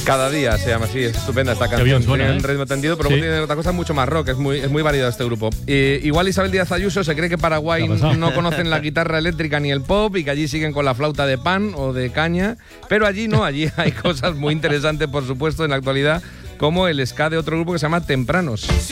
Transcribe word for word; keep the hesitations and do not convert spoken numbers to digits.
Cada día se llama así, es estupenda esta canción. bien suena, tiene ¿eh? un ritmo tendido, pero Sí. luego tiene otra cosa mucho más rock, es muy, es muy variado este grupo. Eh, igual Isabel Díaz Ayuso se cree que Paraguay ¿Qué ha pasado? no conocen la guitarra eléctrica ni el pop y que allí siguen con la flauta de pan o de caña, pero allí no, allí hay cosas muy interesantes, por supuesto, en la actualidad, como el ska de otro grupo que se llama Tempranos.